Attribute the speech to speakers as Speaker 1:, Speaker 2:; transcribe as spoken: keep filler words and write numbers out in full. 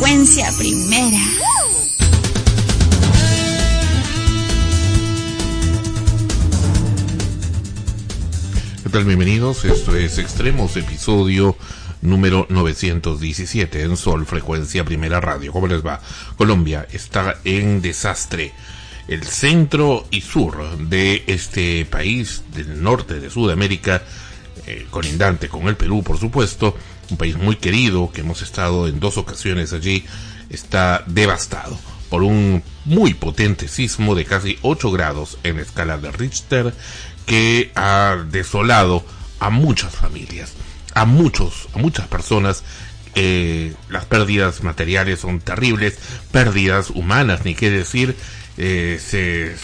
Speaker 1: Frecuencia Primera.
Speaker 2: ¿Qué tal? Bienvenidos, esto es Extremos, episodio número novecientos diecisiete en Sol, Frecuencia Primera Radio. ¿Cómo les va? Colombia está en desastre. El centro y sur de este país, del norte de Sudamérica, eh, colindante con el Perú, por supuesto, un país muy querido, que hemos estado en dos ocasiones allí, está devastado por un muy potente sismo de casi ocho grados en escala de Richter, que ha desolado a muchas familias, a muchos, a muchas personas. Eh, las pérdidas materiales son terribles, pérdidas humanas, ni qué decir. Eh, se